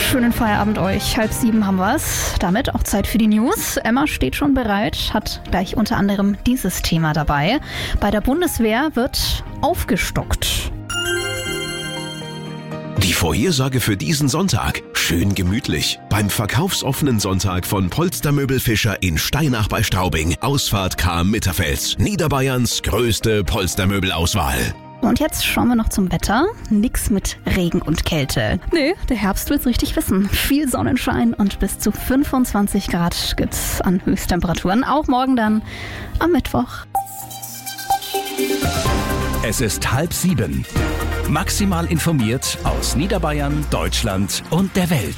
schönen Feierabend euch. 6:30 haben wir's. Damit auch Zeit für die News. Emma steht schon bereit, hat gleich unter anderem dieses Thema dabei. Bei der Bundeswehr wird aufgestockt. Die Vorhersage für diesen Sonntag. Schön gemütlich. Beim verkaufsoffenen Sonntag von Polstermöbel Fischer in Steinach bei Straubing. Ausfahrt Cham-Mitterfels. Niederbayerns größte Polstermöbelauswahl. Und jetzt schauen wir noch zum Wetter. Nix mit Regen und Kälte. Nee, der Herbst will's richtig wissen. Viel Sonnenschein und bis zu 25 Grad gibt's an Höchsttemperaturen. Auch morgen dann am Mittwoch. Es ist 6:30. Maximal informiert aus Niederbayern, Deutschland und der Welt.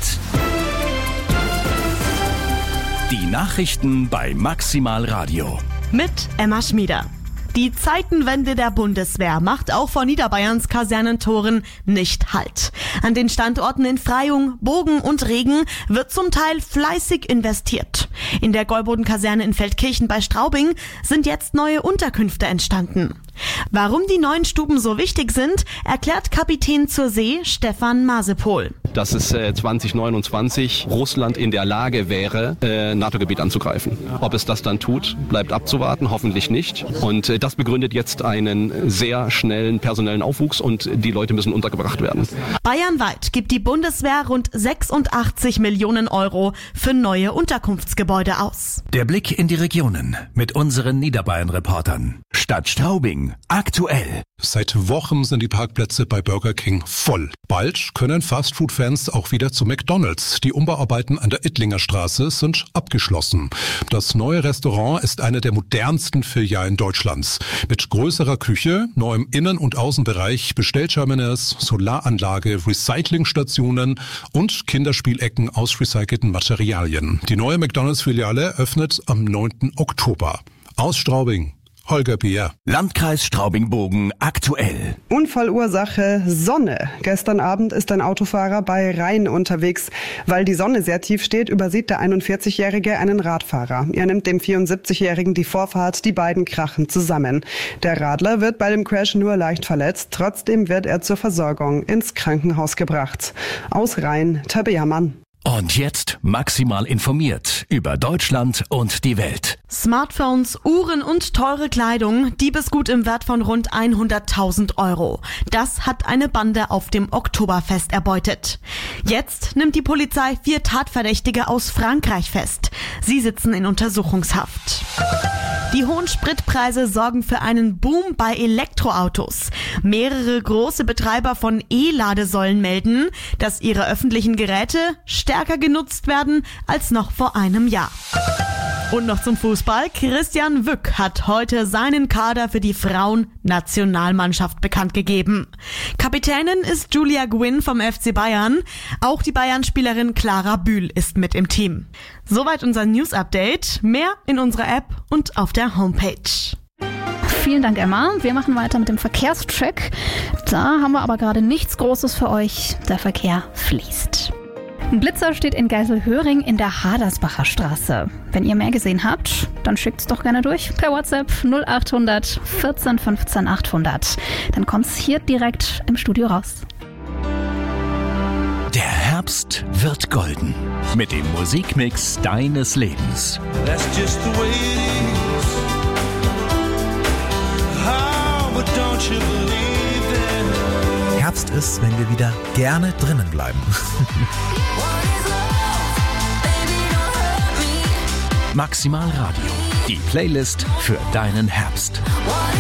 Die Nachrichten bei Maximal Radio. Mit Emma Schmieder. Die Zeitenwende der Bundeswehr macht auch vor Niederbayerns Kasernentoren nicht Halt. An den Standorten in Freyung, Bogen und Regen wird zum Teil fleißig investiert. In der Gäuboden-Kaserne in Feldkirchen bei Straubing sind jetzt neue Unterkünfte entstanden. Warum die neuen Stuben so wichtig sind, erklärt Kapitän zur See Stefan Masepol. Dass es 2029 Russland in der Lage wäre, NATO-Gebiet anzugreifen. Ob es das dann tut, bleibt abzuwarten, hoffentlich nicht. Und das begründet jetzt einen sehr schnellen personellen Aufwuchs und die Leute müssen untergebracht werden. Bayernweit gibt die Bundeswehr rund 86 Millionen Euro für neue Unterkunftsgebäude aus. Der Blick in die Regionen mit unseren Niederbayern-Reportern. Stadt Straubing, aktuell. Seit Wochen sind die Parkplätze bei Burger King voll. Bald können Fastfood-Fans auch wieder zu McDonald's. Die Umbauarbeiten an der Ittlinger Straße sind abgeschlossen. Das neue Restaurant ist eine der modernsten Filialen Deutschlands. Mit größerer Küche, neuem Innen- und Außenbereich, Bestellterminals, Solaranlage, Recyclingstationen und Kinderspielecken aus recycelten Materialien. Die neue McDonald's-Filiale öffnet am 9. Oktober. Aus Straubing, Holger Bier. Landkreis Straubing-Bogen aktuell. Unfallursache Sonne. Gestern Abend ist ein Autofahrer bei Rhein unterwegs. Weil die Sonne sehr tief steht, übersieht der 41-Jährige einen Radfahrer. Er nimmt dem 74-Jährigen die Vorfahrt, die beiden krachen zusammen. Der Radler wird bei dem Crash nur leicht verletzt. Trotzdem wird er zur Versorgung ins Krankenhaus gebracht. Aus Rhein, Tabea Mann. Und jetzt maximal informiert über Deutschland und die Welt. Smartphones, Uhren und teure Kleidung, Diebesgut im Wert von rund 100.000 Euro. Das hat eine Bande auf dem Oktoberfest erbeutet. Jetzt nimmt die Polizei 4 Tatverdächtige aus Frankreich fest. Sie sitzen in Untersuchungshaft. Die hohen Spritpreise sorgen für einen Boom bei Elektroautos. Mehrere große Betreiber von E-Ladesäulen melden, dass ihre öffentlichen Geräte stärker genutzt werden als noch vor einem Jahr. Und noch zum Fußball. Christian Wück hat heute seinen Kader für die Frauen-Nationalmannschaft bekannt gegeben. Kapitänin ist Julia Gwynn vom FC Bayern. Auch die Bayern-Spielerin Clara Bühl ist mit im Team. Soweit unser News-Update. Mehr in unserer App und auf der Homepage. Vielen Dank, Emma. Wir machen weiter mit dem Verkehrscheck. Da haben wir aber gerade nichts Großes für euch. Der Verkehr fließt. Ein Blitzer steht in Geiselhöring in der Hadersbacher Straße. Wenn ihr mehr gesehen habt, dann schickt's doch gerne durch per WhatsApp 0800 14 15 800. Dann kommt's hier direkt im Studio raus. Der Herbst wird golden mit dem Musikmix deines Lebens. That's just the way it is. Oh, but don't you believe it? Herbst ist, wenn wir wieder gerne drinnen bleiben. Maximal Radio, die Playlist für deinen Herbst.